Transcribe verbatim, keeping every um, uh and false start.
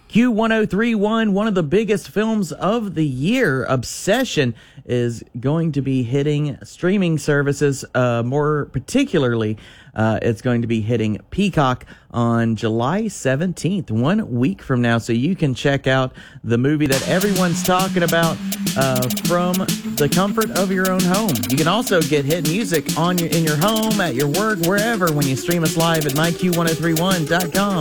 Q ten thirty-one, one of the biggest films of the year, Obsession, is going to be hitting streaming services. Uh, more particularly, uh, it's going to be hitting Peacock on July seventeenth, one week from now. So you can check out the movie that everyone's talking about uh, from the comfort of your own home. You can also get hit music on your in your home, at your work, wherever, when you stream us live at my Q ten thirty-one dot com.